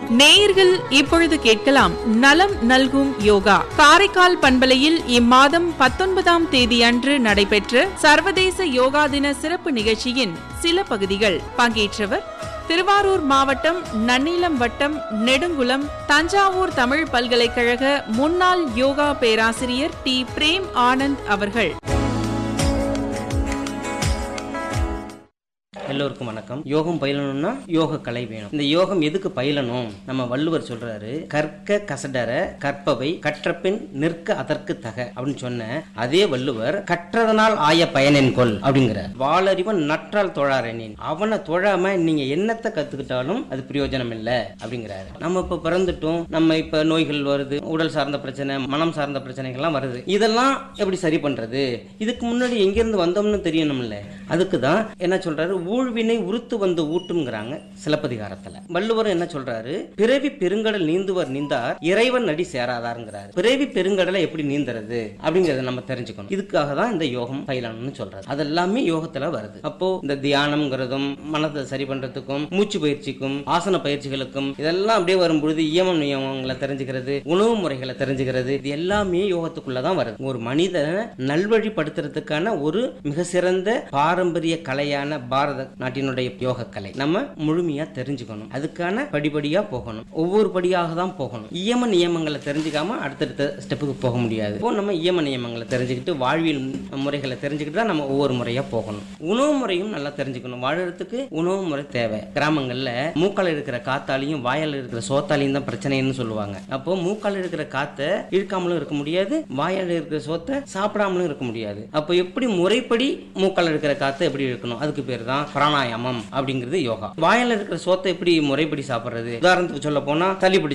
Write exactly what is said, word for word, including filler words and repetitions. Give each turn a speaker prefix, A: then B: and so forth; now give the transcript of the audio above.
A: நேயர்கள் இப்பொழுது கேட்கலாம் நலம் நல்கும் யோகா. காரைக்கால் பண்பலையில் இம்மாதம் பத்தொன்பதாம் தேதி அன்று நடைபெற்ற சர்வதேச யோகா தின சிறப்பு நிகழ்ச்சியின் சில பகுதிகள். பங்கேற்றவர் திருவாரூர் மாவட்டம் நன்னிலம் வட்டம் நெடுங்குளம் தஞ்சாவூர் தமிழ் பல்கலைக்கழக முன்னாள் யோகா பேராசிரியர் டி பிரேம் ஆனந்த் அவர்கள்.
B: எல்லோருக்கும் வணக்கம். யோகம் பயிலணும்னா யோக கலை வேணும். இந்த யோகம் எதுக்கு பயிலணும்? நம்ம வள்ளுவர் சொல்றாரு, கற்க கசடர கற்பவை கற்றபின் நிற்க அதற்கு தக அப்படின்னு சொன்ன அதே வள்ளுவர் கற்றதனால் ஆய பயனென் கொள் அப்படிங்கிறார். வாளறிவன் நற்றால் தொழாரெனின், அவனை தொழாம நீங்க என்னத்தை கத்துக்கிட்டாலும் அது பிரயோஜனம் இல்லை அப்படிங்கிறாரு. நம்ம இப்ப பிறந்துட்டோம், நம்ம இப்ப நோய்கள் வருது, உடல் சார்ந்த பிரச்சனை, மனம் சார்ந்த பிரச்சனைகள்லாம் வருது. இதெல்லாம் எப்படி சரி பண்றது? இதுக்கு முன்னாடி எங்கிருந்து வந்தோம்னு தெரியணும்ல. அதுக்குதான் என்ன சொல்றாரு, ஊழ்வினை உறுத்து வந்து ஊட்டுங்கிறாங்க சிலப்பதிகாரத்துல. வள்ளுவர் என்ன சொல்றாரு, பிறவி பெருங்கடல் நீந்துவர் நீந்தார் இறைவன் அடி சேராதாருங்கிறாரு. பிறவி பெருங்கடலை எப்படி நீந்துறது அப்படிங்கறத நம்ம தெரிஞ்சுக்கணும். இதுக்காக தான் இந்த யோகம் பயிலணும்னு சொல்றாரு. அதெல்லாமே யோகத்துல வருது. அப்போ இந்த தியானம்ங்கிறதும் மனதை சரி பண்றதுக்கும் மூச்சு பயிற்சிக்கும் ஆசன பயிற்சிகளுக்கும் இதெல்லாம் அப்படியே வரும்பொழுது இயம நியமங்களை தெரிஞ்சுக்கிறது, உணவு முறைகளை தெரிஞ்சுக்கிறது, இது எல்லாமே யோகத்துக்குள்ளதான் வருது. ஒரு மனிதனை நல்வழிப்படுத்துறதுக்கான ஒரு மிக சிறந்த பாரம்பரிய கலையான பாரத நாட்டினுடைய யோக கலை நம்ம முழுமையா தெரிஞ்சுக்கணும். அதுக்கான படிப்படியா போகணும். ஒவ்வொரு படியாக தான் போகணும். இயம நியமங்களை தெரிஞ்சுக்காம அடுத்தடுத்த ஸ்டெப்புக்கு போக முடியாது. இப்போ நம்ம இயம நியமங்களை தெரிஞ்சுக்கிட்டு வாழ்வியல் முறைகளை தெரிஞ்சுக்கிட்டு தான் நம்ம ஒவ்வொரு முறையா போகணும். உணவு முறையும் நல்லா தெரிஞ்சுக்கணும். வாழறதுக்கு உணவு முறை தேவை. கிராமங்கள்ல மூக்கால இருக்கிற காத்தாலையும் வாயால இருக்கிற சோத்தாலையும் தான் பிரச்சனைன்னு சொல்லுவாங்க. அப்போ மூக்கால இருக்கிற காத்த இழுக்காமலும் இருக்க முடியாது, வாயால இருக்கிற சோத்தை சாப்பிடாமலும் இருக்க முடியாது. அப்போ எப்படி முறைப்படி மூக்கால இருக்கிற காத்த எப்படி இழுக்கணும், அதுக்கு பேர் தான் பிராணாயாமம் அப்படிங்கிறது யோகா. வாயில இருக்கிற சோத்தை எப்படி முறைப்படி சாப்பிடுறது? உதாரணத்துக்கு சொல்ல போனா சளி